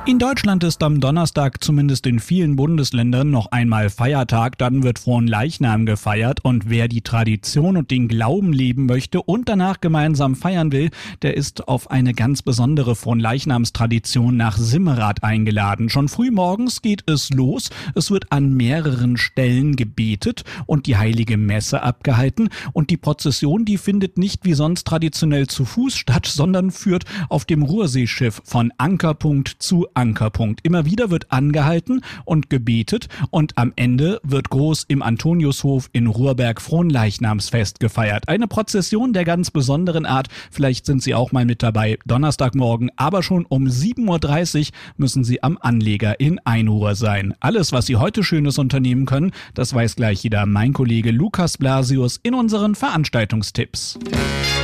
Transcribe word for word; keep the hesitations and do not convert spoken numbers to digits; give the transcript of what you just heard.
In Deutschland ist am Donnerstag zumindest in vielen Bundesländern noch einmal Feiertag, dann wird Fronleichnam gefeiert und wer die Tradition und den Glauben leben möchte und danach gemeinsam feiern will, der ist auf eine ganz besondere Fronleichnamstradition nach Simmerath eingeladen. Schon früh morgens geht es los, es wird an mehreren Stellen gebetet und die heilige Messe abgehalten und die Prozession, die findet nicht wie sonst traditionell zu Fuß statt, sondern führt auf dem Ruhrseeschiff von Ankerpunkt zu Ankerpunkt. Immer wieder wird angehalten und gebetet und am Ende wird groß im Antoniushof in Ruhrberg Fronleichnamsfest gefeiert. Eine Prozession der ganz besonderen Art. Vielleicht sind Sie auch mal mit dabei. Donnerstagmorgen, aber schon um sieben Uhr dreißig müssen Sie am Anleger in Einruhr sein. Alles, was Sie heute Schönes unternehmen können, das weiß gleich wieder mein Kollege Lukas Blasius in unseren Veranstaltungstipps.